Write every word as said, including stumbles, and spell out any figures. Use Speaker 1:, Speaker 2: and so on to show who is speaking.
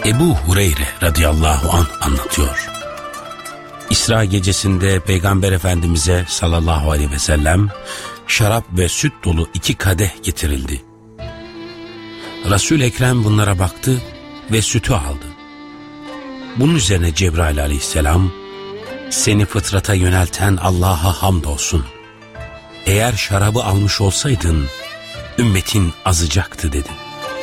Speaker 1: Ebu Hureyre radıyallahu anh anlatıyor. İsra gecesinde Peygamber Efendimiz'e sallallahu aleyhi ve sellem şarap ve süt dolu iki kadeh getirildi. Resul-i Ekrem bunlara baktı ve sütü aldı. Bunun üzerine Cebrail aleyhisselam, seni fıtrata yönelten Allah'a hamdolsun. Eğer şarabı almış olsaydın ümmetin azacaktı dedi.